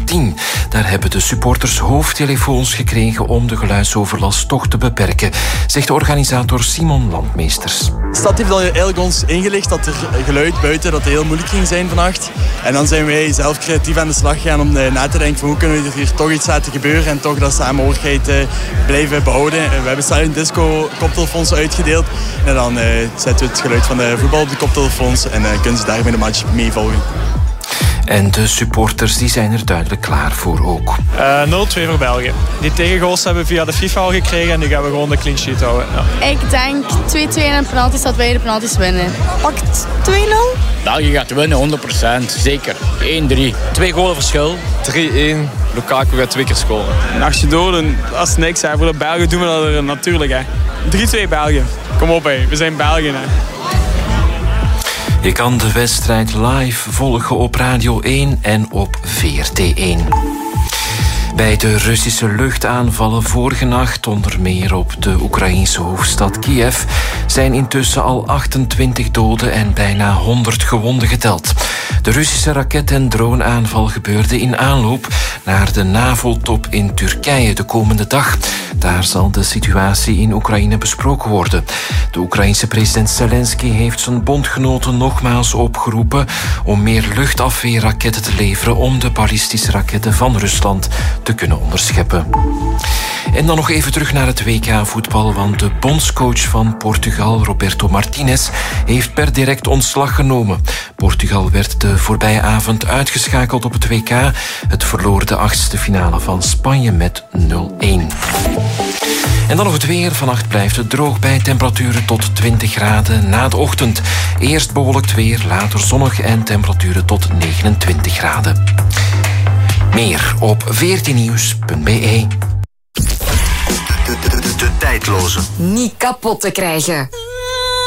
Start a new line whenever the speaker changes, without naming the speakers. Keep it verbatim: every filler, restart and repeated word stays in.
tien. Daar hebben de supporters hoofdtelefoons gekregen om de geluidsoverlast toch te beperken, zegt de organisator Simon Landmeesters.
De stad heeft al eigenlijk ons ingelicht dat er geluid buiten dat het heel moeilijk ging zijn vannacht. En dan zijn wij zelf creatief aan de slag gegaan om na te denken van hoe kunnen we er hier toch iets laten gebeuren en toch dat samenhorigheid uh, blijven behouden. Uh, we hebben Silent Disco koptelefoons uitgedeeld en dan uh, zetten we het geluid van de voetbal op de koptelefoons en uh, kunnen ze daarmee de match meevolgen.
En de supporters die zijn er duidelijk klaar voor ook.
Uh, nul twee voor België. Die tegengoals hebben we via de FIFA al gekregen en nu gaan we gewoon de clean sheet houden. Ja.
Ik denk twee twee en penalties dat wij de penalties winnen. Pakt twee nul?
België gaat winnen, honderd procent. Zeker. één drie. Twee golen verschil.
drie-één. Lukaku gaat twee keer scoren.
En als je doden, dat is niks. Hè. Voor de Belgen doen we dat er natuurlijk. Hè. drie twee België. Kom op, hè. We zijn België. Hè.
Je kan de wedstrijd live volgen op Radio één en op V R T één. Bij de Russische luchtaanvallen vorige nacht, onder meer op de Oekraïnse hoofdstad Kiev, zijn intussen al achtentwintig doden en bijna honderd gewonden geteld. De Russische raket- en droneaanval gebeurde in aanloop naar de NAVO-top in Turkije de komende dag. Daar zal de situatie in Oekraïne besproken worden. De Oekraïense president Zelensky heeft zijn bondgenoten nogmaals opgeroepen om meer luchtafweerraketten te leveren om de ballistische raketten van Rusland te kunnen onderscheppen. En dan nog even terug naar het W K-voetbal, want de bondscoach van Portugal, Roberto Martinez, heeft per direct ontslag genomen. Portugal werd de voorbije avond uitgeschakeld op het W K. Het verloor de achtste finale van Spanje met nul-één. En dan nog het weer. Vannacht blijft het droog bij temperaturen tot twintig graden na de ochtend. Eerst bewolkt weer, later zonnig en temperaturen tot negenentwintig graden. Meer op veertiennieuws punt b e.
De, de, de, de tijdloze.
Niet kapot te krijgen.